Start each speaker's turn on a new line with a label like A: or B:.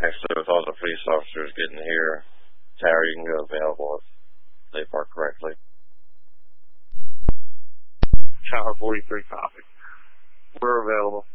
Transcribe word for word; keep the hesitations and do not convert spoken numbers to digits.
A: Actually, with all the police officers getting here, tower, you can go available if they park correctly.
B: Tower forty-three, copy. We're available.